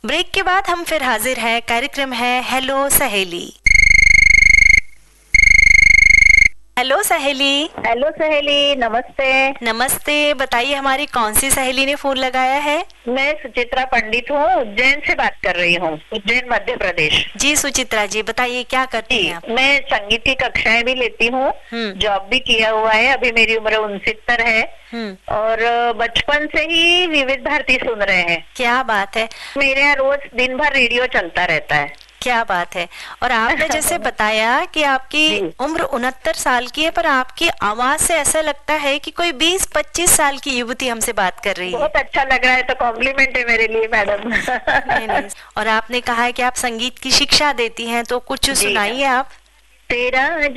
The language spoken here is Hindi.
ब्रेक के बाद हम फिर हाजिर हैं। कार्यक्रम है हेलो सहेली। हेलो सहेली। हेलो सहेली, नमस्ते। नमस्ते, बताइए हमारी कौन सी सहेली ने फोन लगाया है? मैं सुचित्रा पंडित हूँ, उज्जैन से बात कर रही हूँ, उज्जैन मध्य प्रदेश। जी सुचित्रा जी, बताइए क्या करती हैं आप? मैं संगीत की कक्षाएं भी लेती हूँ, जॉब भी किया हुआ है। अभी मेरी उम्र 69 है और बचपन से ही विविध भारती सुन रहे हैं। क्या बात है। मेरे यहाँ रोज दिन भर रेडियो चलता रहता है। क्या बात है। और आपने जैसे बताया कि आपकी उम्र 69 साल की है, पर आपकी आवाज से ऐसा लगता है कि कोई 20-25 साल की युवती हमसे बात कर रही है। बहुत अच्छा लग रहा है, तो कॉम्प्लीमेंट है मेरे लिए मैडम। नहीं। और आपने कहा है कि आप संगीत की शिक्षा देती हैं, तो कुछ सुनाइए आप। तेरा